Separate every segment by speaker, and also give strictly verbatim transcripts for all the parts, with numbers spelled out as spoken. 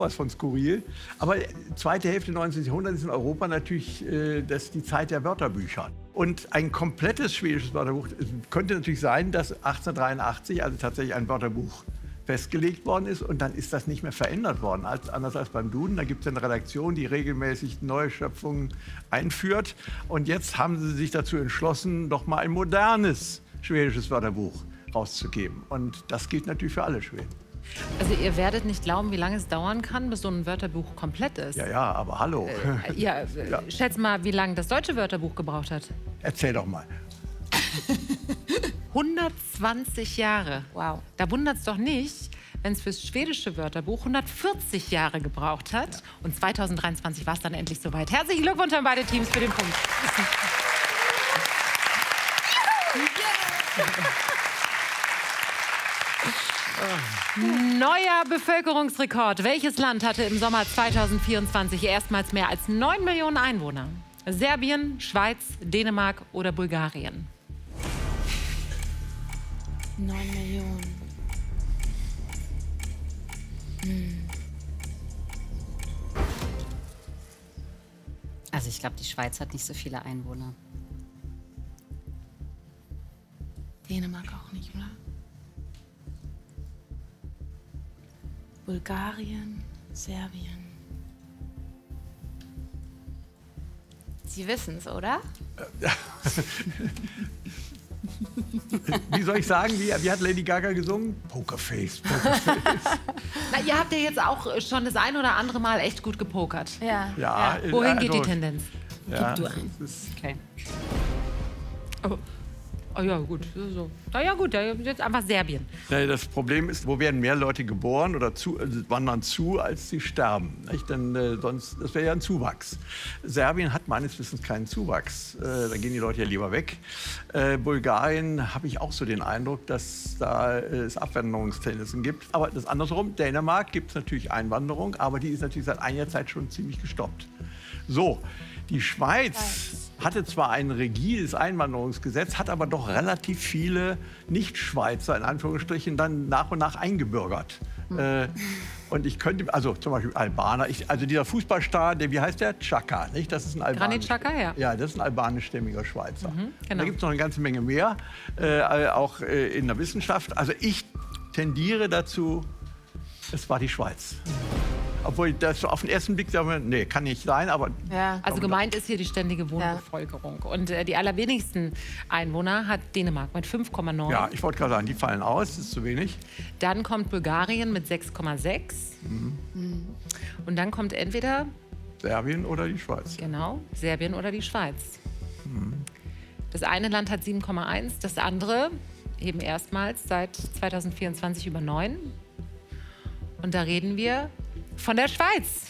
Speaker 1: was von skurril. Aber zweite Hälfte neunzehnten. Jahrhunderts ist in Europa natürlich äh, das die Zeit der Wörterbücher. Und ein komplettes schwedisches Wörterbuch könnte natürlich sein, dass achtzehnhundertdreiundachtzig also tatsächlich ein Wörterbuch festgelegt worden ist und dann ist das nicht mehr verändert worden, als, anders als beim Duden. Da gibt es eine Redaktion, die regelmäßig neue Schöpfungen einführt. Und jetzt haben sie sich dazu entschlossen, doch mal ein modernes schwedisches Wörterbuch rauszugeben. Und das gilt natürlich für alle Schweden.
Speaker 2: Also ihr werdet nicht glauben, wie lange es dauern kann, bis so ein Wörterbuch komplett ist.
Speaker 1: Ja, ja, aber hallo.
Speaker 2: Äh, ja, ja. Schätz mal, wie lange das deutsche Wörterbuch gebraucht hat.
Speaker 1: Erzähl doch mal.
Speaker 2: hundertzwanzig Jahre.
Speaker 3: Wow.
Speaker 2: Da wundert es doch nicht, wenn es fürs schwedische Wörterbuch hundertvierzig Jahre gebraucht hat. Ja. Und zweitausenddreiundzwanzig war es dann endlich soweit. Herzlichen Glückwunsch an beide Teams für den Punkt. Neuer Bevölkerungsrekord. Welches Land hatte im Sommer zweitausendvierundzwanzig erstmals mehr als neun Millionen Einwohner? Serbien, Schweiz, Dänemark oder Bulgarien?
Speaker 3: neun Millionen. Hm.
Speaker 4: Also ich glaube, die Schweiz hat nicht so viele Einwohner.
Speaker 3: Dänemark auch nicht, oder? Bulgarien, Serbien. Sie wissen es, oder?
Speaker 1: Wie soll ich sagen, wie, wie hat Lady Gaga gesungen? Pokerface, Pokerface.
Speaker 2: Na, ihr habt ja jetzt auch schon das ein oder andere Mal echt gut gepokert.
Speaker 3: Ja.
Speaker 1: Ja,
Speaker 2: Ja. Wohin
Speaker 1: also,
Speaker 2: geht die Tendenz?
Speaker 1: Ja,
Speaker 3: Gib du ein.
Speaker 4: Okay.
Speaker 2: Oh. Oh ja, gut. So. Na ja, gut, jetzt einfach Serbien.
Speaker 1: Ja, das Problem ist, wo werden mehr Leute geboren oder zu, also wandern zu, als sie sterben. Nicht? Denn, äh, sonst, das wäre ja ein Zuwachs. Serbien hat meines Wissens keinen Zuwachs. Äh, da gehen die Leute ja lieber weg. Äh, Bulgarien habe ich auch so den Eindruck, dass da äh, es Abwanderungstendenzen gibt. Aber das andersrum, Dänemark gibt es natürlich Einwanderung, aber die ist natürlich seit einiger Zeit schon ziemlich gestoppt. So, die Schweiz hatte zwar ein rigides Einwanderungsgesetz, hat aber doch relativ viele Nicht-Schweizer in Anführungsstrichen dann nach und nach eingebürgert. Hm. Äh, und ich könnte, also zum Beispiel Albaner, ich, also dieser Fußballstar, der, wie heißt der? Xhaka, nicht? Das ist ein Albaner.
Speaker 2: Granit Xhaka, ja.
Speaker 1: Ja, das ist ein albanischstämmiger Schweizer.
Speaker 2: Mhm, genau.
Speaker 1: Da gibt es noch eine ganze Menge mehr, äh, auch äh, in der Wissenschaft. Also ich tendiere dazu, es war die Schweiz. Obwohl das auf den ersten Blick sagen wir, nee, kann nicht sein, aber...
Speaker 3: Ja.
Speaker 2: Also gemeint ist hier die ständige Wohnbevölkerung. Ja. Und äh, die allerwenigsten Einwohner hat Dänemark mit fünf Komma neun.
Speaker 1: Ja, ich wollte gerade sagen, die fallen aus, das ist zu wenig.
Speaker 2: Dann kommt Bulgarien mit sechs Komma sechs.
Speaker 1: Mhm.
Speaker 2: Mhm. Und dann kommt entweder...
Speaker 1: Serbien oder die Schweiz.
Speaker 2: Genau, Serbien oder die Schweiz.
Speaker 1: Mhm.
Speaker 2: Das eine Land hat sieben Komma eins, das andere eben erstmals seit zweitausendvierundzwanzig über neun. Und da reden wir von der Schweiz.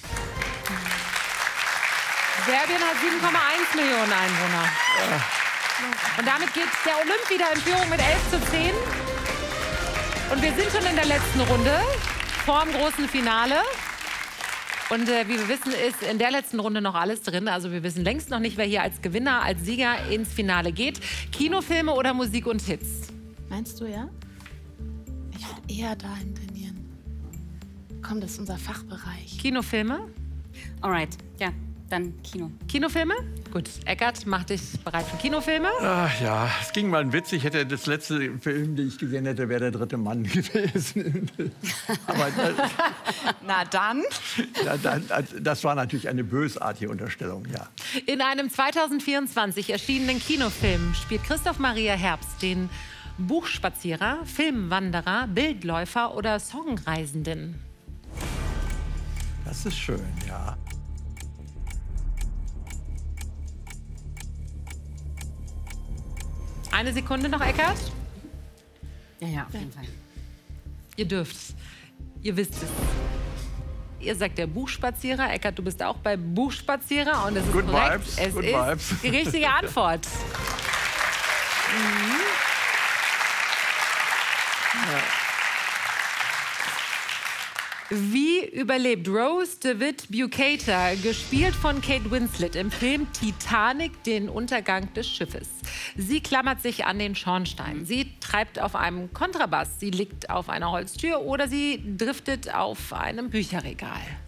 Speaker 2: Serbien hat sieben Komma eins Millionen Einwohner. Ja. Und damit geht der Olymp wieder in Führung mit elf zu zehn. Und wir sind schon in der letzten Runde, vor dem großen Finale. Und äh, wie wir wissen, ist in der letzten Runde noch alles drin. Also wir wissen längst noch nicht, wer hier als Gewinner, als Sieger ins Finale geht. Kinofilme oder Musik und Hits?
Speaker 3: Meinst du, ja? Ich würde eher dahin tendieren. Komm, das ist unser Fachbereich.
Speaker 2: Kinofilme?
Speaker 4: Alright, ja, dann Kino.
Speaker 2: Kinofilme? Gut, Eckart, mach dich bereit für Kinofilme.
Speaker 1: Ach ja, es ging mal ein Witz. Ich hätte das letzte Film, den ich gesehen hätte, wäre der dritte Mann gewesen. Aber das,
Speaker 3: Na dann.
Speaker 1: ja, dann. Das war natürlich eine bösartige Unterstellung, ja.
Speaker 2: In einem zweitausendvierundzwanzig erschienenen Kinofilm spielt Christoph Maria Herbst den Buchspazierer, Filmwanderer, Bildläufer oder Songreisenden.
Speaker 1: Das ist schön, ja.
Speaker 2: Eine Sekunde noch, Eckart.
Speaker 4: Ja, ja, auf jeden Fall.
Speaker 2: Ihr dürft. Ihr wisst es. Ihr sagt der Buchspazierer. Eckart, du bist auch bei Buchspazierer. Und es ist
Speaker 1: Good
Speaker 2: korrekt.
Speaker 1: vibes,
Speaker 2: Es
Speaker 1: good
Speaker 2: ist
Speaker 1: vibes.
Speaker 2: die richtige Antwort. Mhm.
Speaker 1: Ja.
Speaker 2: Wie überlebt Rose DeWitt Bukater, gespielt von Kate Winslet, im Film Titanic den Untergang des Schiffes? Sie klammert sich an den Schornstein, sie treibt auf einem Kontrabass, sie liegt auf einer Holztür oder sie driftet auf einem Bücherregal.